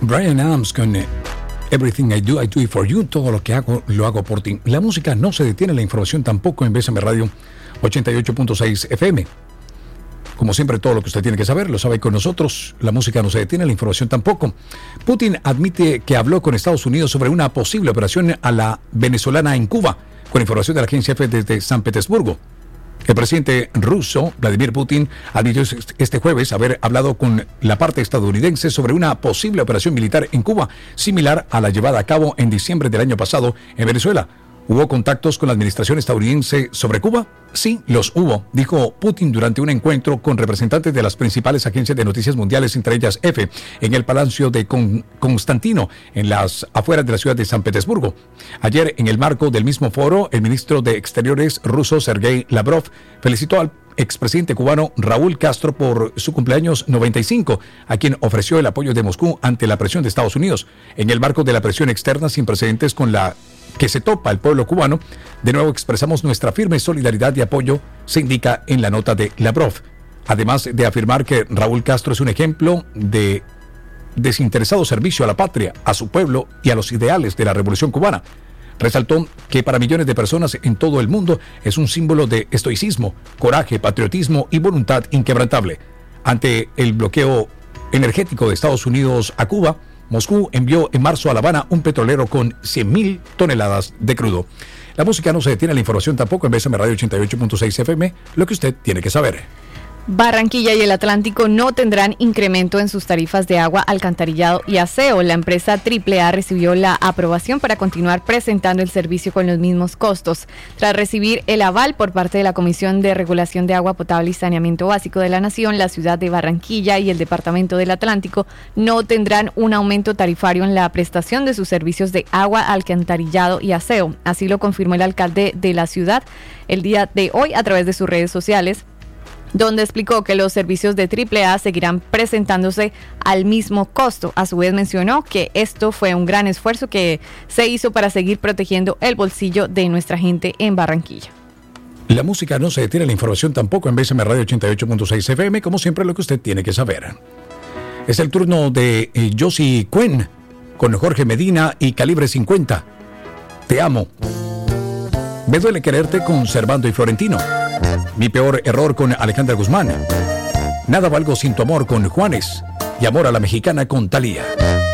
Bryan Adams con Everything I Do It For You. Todo lo que hago, lo hago por ti. La música no se detiene, la información tampoco en BSM Radio 88.6 FM. Como siempre, todo lo que usted tiene que saber, lo sabe con nosotros. La música no se detiene, la información tampoco. Putin admite que habló con Estados Unidos sobre una posible operación a la venezolana en Cuba, con información de la agencia EFE desde San Petersburgo. El presidente ruso, Vladimir Putin, admitió este jueves haber hablado con la parte estadounidense sobre una posible operación militar en Cuba, similar a la llevada a cabo en diciembre del año pasado en Venezuela. ¿Hubo contactos con la administración estadounidense sobre Cuba? Sí, los hubo, dijo Putin durante un encuentro con representantes de las principales agencias de noticias mundiales, entre ellas EFE, en el Palacio de Constantino, en las afueras de la ciudad de San Petersburgo. Ayer, en el marco del mismo foro, el ministro de Exteriores ruso, Sergei Lavrov, felicitó al expresidente cubano Raúl Castro por su cumpleaños 95, a quien ofreció el apoyo de Moscú ante la presión de Estados Unidos. En el marco de la presión externa sin precedentes con la que se topa el pueblo cubano, de nuevo expresamos nuestra firme solidaridad y apoyo, se indica en la nota de Lavrov. Además de afirmar que Raúl Castro es un ejemplo de desinteresado servicio a la patria, a su pueblo y a los ideales de la Revolución Cubana. Resaltó que para millones de personas en todo el mundo es un símbolo de estoicismo, coraje, patriotismo y voluntad inquebrantable. Ante el bloqueo energético de Estados Unidos a Cuba, Moscú envió en marzo a La Habana un petrolero con 100,000 toneladas de crudo. La música no se detiene, la información tampoco en BSM Radio 88.6 FM, lo que usted tiene que saber. Barranquilla y el Atlántico no tendrán incremento en sus tarifas de agua, alcantarillado y aseo. La empresa AAA recibió la aprobación para continuar presentando el servicio con los mismos costos. Tras recibir el aval por parte de la Comisión de Regulación de Agua Potable y Saneamiento Básico de la Nación, la ciudad de Barranquilla y el Departamento del Atlántico no tendrán un aumento tarifario en la prestación de sus servicios de agua, alcantarillado y aseo. Así lo confirmó el alcalde de la ciudad el día de hoy a través de sus redes sociales, donde explicó que los servicios de AAA seguirán presentándose al mismo costo. A su vez mencionó que esto fue un gran esfuerzo que se hizo para seguir protegiendo el bolsillo de nuestra gente en Barranquilla. La música no se detiene, la información tampoco en BSM Radio 88.6 FM, como siempre lo que usted tiene que saber. Es el turno de Josie Cuen con Jorge Medina y Calibre 50. Te amo. Me duele quererte con Servando y Florentino. Mi peor error con Alejandra Guzmán. Nada valgo sin tu amor con Juanes. Y Amor a la Mexicana con Thalía.